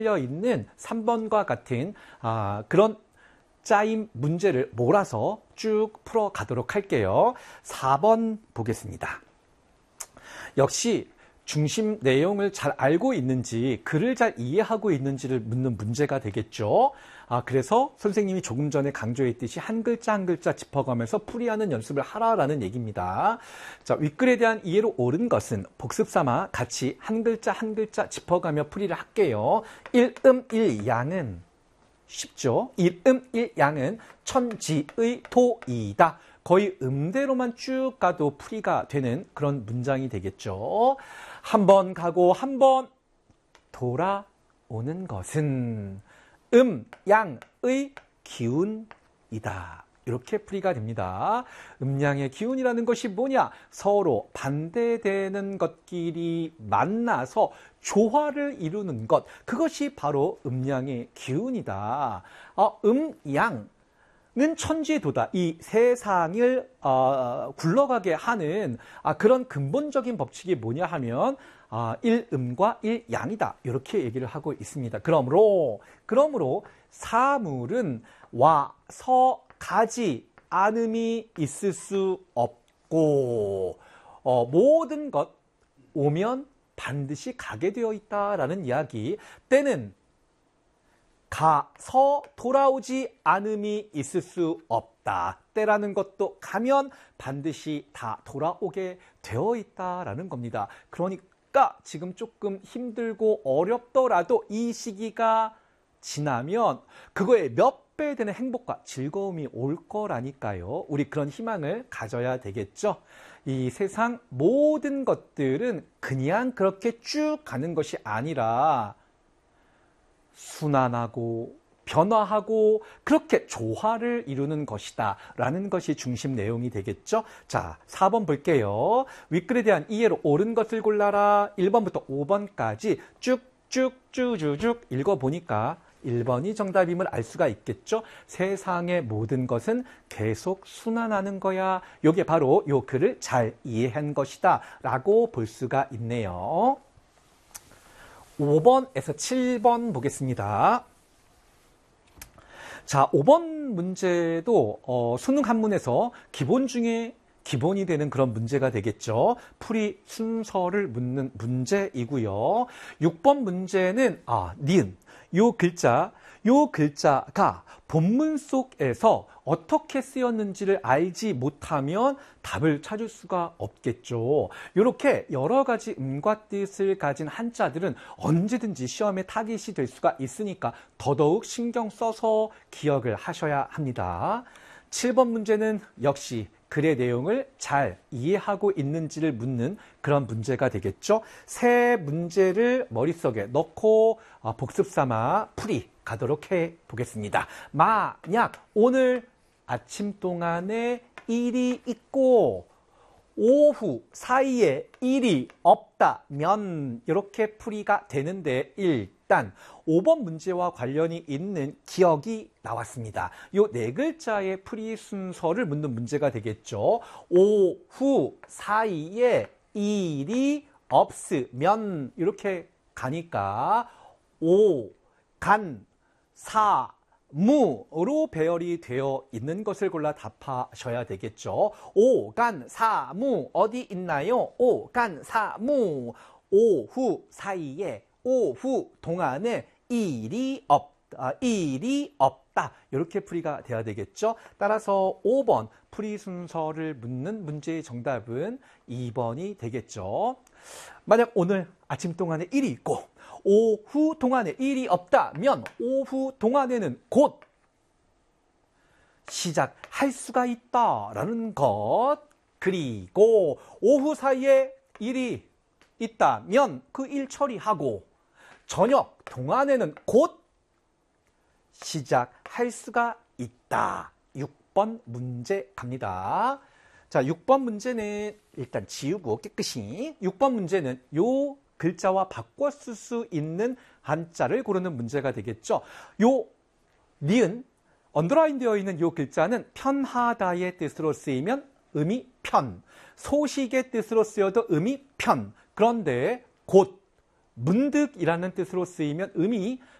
있는 3번과 같은 그런 짜임 문제를 몰아서 쭉 풀어가도록 할게요. 4번 보겠습니다. 역시 중심 내용을 잘 알고 있는지, 글을 잘 이해하고 있는지를 묻는 문제가 되겠죠. 그래서 선생님이 조금 전에 강조했듯이 한 글자 한 글자 짚어가면서 풀이하는 연습을 하라라는 얘기입니다. 자, 윗글에 대한 이해로 옳은 것은 복습 삼아 같이 한 글자 한 글자 짚어가며 풀이를 할게요. 일양은 쉽죠? 일양은 천지의 도이다. 거의 음대로만 쭉 가도 풀이가 되는 그런 문장이 되겠죠. 한 번 가고 한 번 돌아오는 것은 양의 기운이다. 이렇게 풀이가 됩니다. 음양의 기운이라는 것이 뭐냐? 서로 반대되는 것끼리 만나서 조화를 이루는 것. 그것이 바로 음양의 기운이다. 양은 천지의 도다. 이 세상을 굴러가게 하는 그런 근본적인 법칙이 뭐냐 하면 일음과 일양이다. 이렇게 얘기를 하고 있습니다. 그러므로 사물은 와서 가지 않음이 있을 수 없고 모든 것 오면 반드시 가게 되어 있다라는 이야기. 때는 가서 돌아오지 않음이 있을 수 없다. 때라는 것도 가면 반드시 다 돌아오게 되어 있다라는 겁니다. 그러니까 지금 조금 힘들고 어렵더라도 이 시기가 지나면 그거에 몇 배 되는 행복과 즐거움이 올 거라니까요. 우리 그런 희망을 가져야 되겠죠. 이 세상 모든 것들은 그냥 그렇게 쭉 가는 것이 아니라 순환하고 변화하고 그렇게 조화를 이루는 것이다 라는 것이 중심 내용이 되겠죠. 자, 4번 볼게요. 윗글에 대한 이해로 옳은 것을 골라라. 1번부터 5번까지 쭉쭉쭉쭉 읽어보니까 1번이 정답임을 알 수가 있겠죠. 세상의 모든 것은 계속 순환하는 거야. 이게 바로 이 글을 잘 이해한 것이다 라고 볼 수가 있네요. 5번에서 7번 보겠습니다. 자, 5번 문제도 수능 한문에서 기본 중에 기본이 되는 그런 문제가 되겠죠. 풀이 순서를 묻는 문제이고요. 6번 문제는 니은, 요 글자가 본문 속에서 어떻게 쓰였는지를 알지 못하면 답을 찾을 수가 없겠죠. 이렇게 여러 가지 음과 뜻을 가진 한자들은 언제든지 시험에 타깃이 될 수가 있으니까 더더욱 신경 써서 기억을 하셔야 합니다. 7번 문제는 역시 글의 내용을 잘 이해하고 있는지를 묻는 그런 문제가 되겠죠. 세 문제를 머릿속에 넣고 복습 삼아 풀이 가도록 해 보겠습니다. 만약 오늘 아침 동안에 일이 있고 오후 사이에 일이 없다면 이렇게 풀이가 되는데 일단 5번 문제와 관련이 있는 기억이 나왔습니다. 요 네 글자의 풀이 순서를 묻는 문제가 되겠죠. 오후 사이에 일이 없으면 이렇게 가니까 오간사무로 배열이 되어 있는 것을 골라 답하셔야 되겠죠. 오간사무 어디 있나요? 오간사무 오후 사이에 오후 동안에 일이 없다. 이렇게 풀이가 돼야 되겠죠. 따라서 5번 풀이 순서를 묻는 문제의 정답은 2번이 되겠죠. 만약 오늘 아침 동안에 일이 있고 오후 동안에 일이 없다면 오후 동안에는 곧 시작할 수가 있다라는 것. 그리고 오후 사이에 일이 있다면 그 일 처리하고 저녁 동안에는 곧 시작할 수가 있다. 6번 문제 갑니다. 자, 6번 문제는 일단 지우고 깨끗이 6번 문제는 요 글자와 바꿔 쓸 수 있는 한자를 고르는 문제가 되겠죠. 요 니은 언더라인 되어 있는 요 글자는 편하다의 뜻으로 쓰이면 음이 편, 소식의 뜻으로 쓰여도 음이 편. 그런데 곧 문득이라는 뜻으로 쓰이면 음이